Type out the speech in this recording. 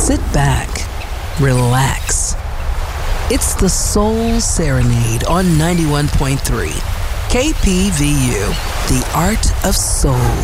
Sit back, relax. It's the Soul Serenade on 91.3 KPVU, the art of soul.